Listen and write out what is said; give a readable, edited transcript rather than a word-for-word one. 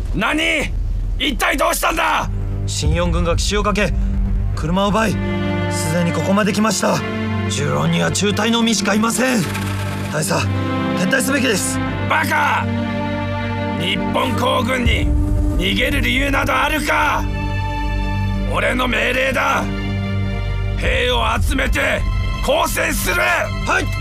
何？一体どうしたんだ？ 新四軍が奇襲をかけ車を奪い、すでにここまで来ました。中論には中隊のみしかいません。大佐、撤退すべきです。 バカ！日本皇軍に逃げる理由などあるか？俺の命令だ。兵を集めて抗戦する。 はい。